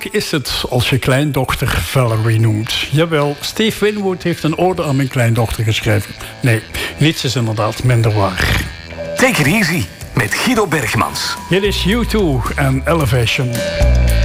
is het als je kleindochter Valerie noemt. Jawel, Steve Winwood heeft een ode aan mijn kleindochter geschreven. Nee, niets is inderdaad minder waar. Take it easy met Guido Bergmans. Hier is U2 en Elevation.